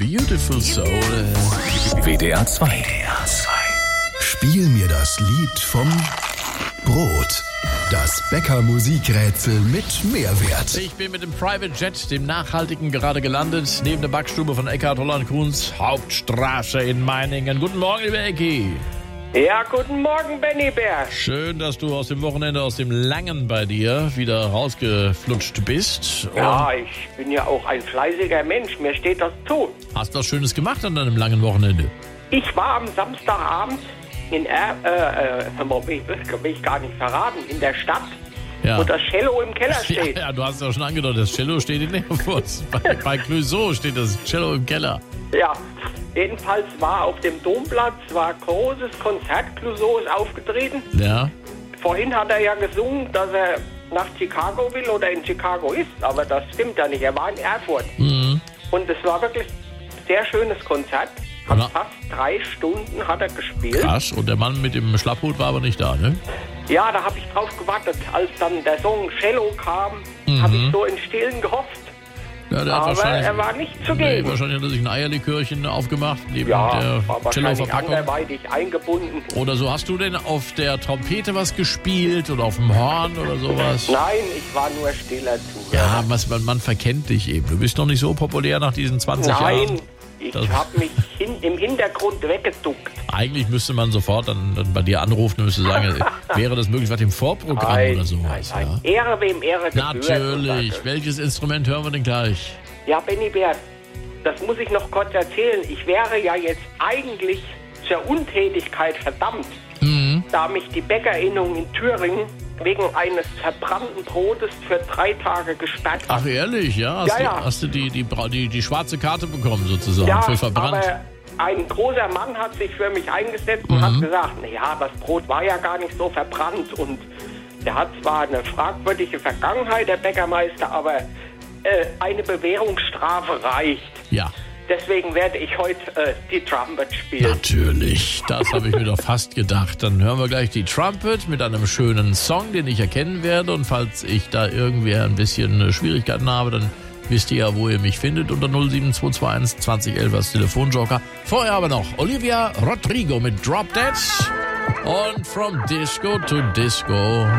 Beautiful Soul. WDR 2. Spiel mir das Lied vom Brot. Das Bäcker-Musikrätsel mit Mehrwert. Ich bin mit dem Private Jet, dem Nachhaltigen, gerade gelandet, neben der Backstube von Eckhard Holland-Kuhns, Hauptstraße in Meiningen. Guten Morgen, lieber Ecki. Ja, guten Morgen, Benny Bär. Schön, dass du aus dem Wochenende, aus dem Langen bei dir wieder rausgeflutscht bist. Ja, ich bin ja auch ein fleißiger Mensch, mir steht das zu. Hast du was Schönes gemacht an deinem langen Wochenende? Ich war am Samstagabend in will ich gar nicht verraten, in der Stadt, Ja. wo das Cello im Keller steht. Ja, du hast ja schon angedeutet, das Cello steht in Erfurt. Bei Clouseau steht das Cello im Keller. Ja, jedenfalls war auf dem Domplatz, war großes Konzert, Clouseau ist aufgetreten. Ja. Vorhin hat er ja gesungen, dass er nach Chicago will oder in Chicago ist, aber das stimmt ja nicht, er war in Erfurt. Mhm. Und es war wirklich ein sehr schönes Konzert. Hat Ja. fast 3 Stunden hat er gespielt. Krass. Und der Mann mit dem Schlapphut war aber nicht da, ne? Ja, da habe ich drauf gewartet. Als dann der Song Cello kam, habe ich so in Stillen gehofft. Ja, der hat Aber wahrscheinlich, er war nicht zugegen. wahrscheinlich hat er sich ein Eierlikörchen aufgemacht, neben Ja, der war wahrscheinlich Cello-Verpackung. anderweitig eingebunden. Oder so, hast du denn auf der Trompete was gespielt oder auf dem Horn oder sowas? Nein, ich war nur stiller Zuhörer. Ja, man verkennt dich eben. Du bist noch nicht so populär nach diesen 20 Jahren. Nein, ich Das- habe mich im Hintergrund weggeduckt. Eigentlich müsste man sofort dann bei dir anrufen und müsste sagen, wäre das möglich was im Vorprogramm oder sowas? nein. Ehre wem Ehre gebührt. Natürlich. Und das- Welches Instrument hören wir denn gleich? Ja, Benny Bär, das muss ich noch kurz erzählen. Ich wäre ja jetzt eigentlich zur Untätigkeit verdammt, da mich die Bäckerinnung in Thüringen wegen eines verbrannten Brotes für 3 Tage gesperrt hat. Ach ehrlich, ja? Hast du die schwarze Karte bekommen sozusagen Ja, für verbrannt? aber ein großer Mann hat sich für mich eingesetzt und hat gesagt, naja, das Brot war ja gar nicht so verbrannt. Und der hat zwar eine fragwürdige Vergangenheit, der Bäckermeister, aber eine Bewährungsstrafe reicht. Ja. Deswegen werde ich heute die Trumpet spielen. Natürlich, das habe ich mir doch fast gedacht. Dann hören wir gleich die Trumpet mit einem schönen Song, den ich erkennen werde. Und falls ich da irgendwie ein bisschen Schwierigkeiten habe, dann wisst ihr ja, wo ihr mich findet. Unter 07221 2011 als Telefonjoker. Vorher aber noch Olivia Rodrigo mit Drop Dead und From Disco to Disco.